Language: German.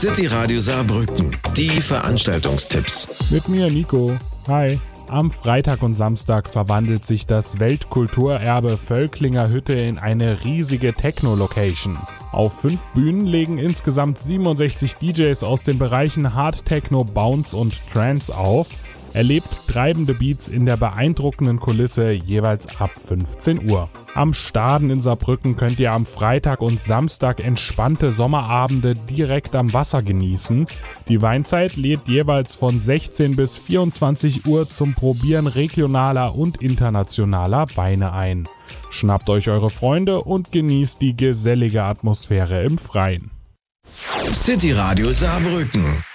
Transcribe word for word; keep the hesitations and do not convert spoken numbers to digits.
City Radio Saarbrücken. Die Veranstaltungstipps. Mit mir Nico. Hi. Am Freitag und Samstag verwandelt sich das Weltkulturerbe Völklinger Hütte in eine riesige Techno-Location. Auf fünf Bühnen legen insgesamt siebenundsechzig D Js aus den Bereichen Hard Techno, Bounce und Trance auf. Erlebt treibende Beats in der beeindruckenden Kulisse jeweils ab fünfzehn Uhr. Am Staden in Saarbrücken könnt ihr am Freitag und Samstag entspannte Sommerabende direkt am Wasser genießen. Die Weinzeit lädt jeweils von sechzehn bis vierundzwanzig Uhr zum Probieren regionaler und internationaler Weine ein. Schnappt euch eure Freunde und genießt die gesellige Atmosphäre im Freien. City Radio Saarbrücken.